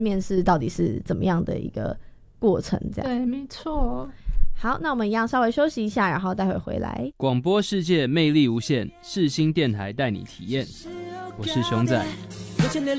面试到底是怎么样的一个过程这样。 对，没错。 好，那我们一样稍微休息一下，然后待会回来。 广播世界魅力无限，世新电台带你体验。我是熊仔。